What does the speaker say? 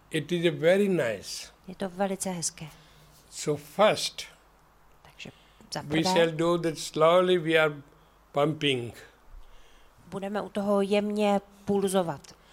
It is a very nice. Je to velice hezké. So first, Takže za we shall prvé do that slowly we are pumping. budeme u toho jemně pulzovat.